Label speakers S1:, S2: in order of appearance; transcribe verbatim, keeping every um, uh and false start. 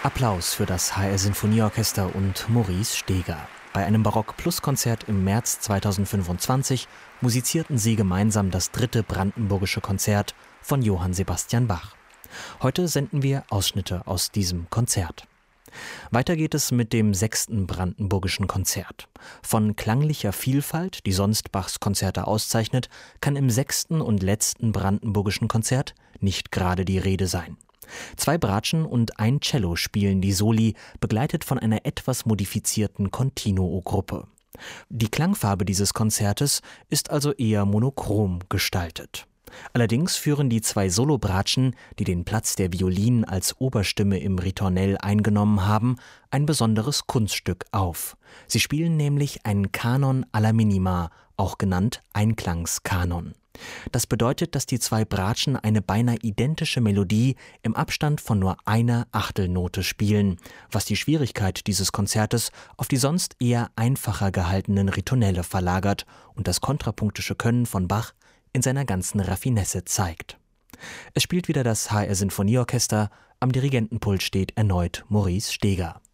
S1: Applaus für das H R Sinfonieorchester und Maurice Steger. Bei einem Barock-Plus-Konzert im März zweitausendfünfundzwanzig musizierten sie gemeinsam das dritte brandenburgische Konzert von Johann Sebastian Bach. Heute senden wir Ausschnitte aus diesem Konzert. Weiter geht es mit dem sechsten brandenburgischen Konzert. Von klanglicher Vielfalt, die sonst Bachs Konzerte auszeichnet, kann im sechsten und letzten brandenburgischen Konzert nicht gerade die Rede sein. Zwei Bratschen und ein Cello spielen die Soli, begleitet von einer etwas modifizierten Continuo-Gruppe. Die Klangfarbe dieses Konzertes ist also eher monochrom gestaltet. Allerdings führen die zwei Solobratschen, die den Platz der Violinen als Oberstimme im Ritornell eingenommen haben, ein besonderes Kunststück auf. Sie spielen nämlich einen Kanon alla minima, auch genannt Einklangs-Kanon. Das bedeutet, dass die zwei Bratschen eine beinahe identische Melodie im Abstand von nur einer Achtelnote spielen, was die Schwierigkeit dieses Konzertes auf die sonst eher einfacher gehaltenen Ritornelle verlagert und das kontrapunktische Können von Bach in seiner ganzen Raffinesse zeigt. Es spielt wieder das H R Sinfonieorchester, am Dirigentenpult steht erneut Maurice Steger.